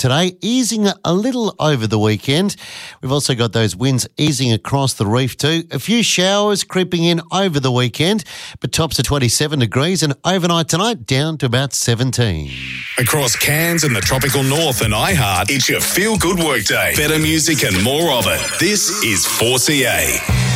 today, easing a little over the weekend. We've also got those winds easing across the reef too. A few showers creeping in over the weekend, but tops are 27 degrees and overnight tonight down to about 17. Across Cairns and the tropical north and iHeart, it's your feel-good workday. Better music and more of it. This is 4CA.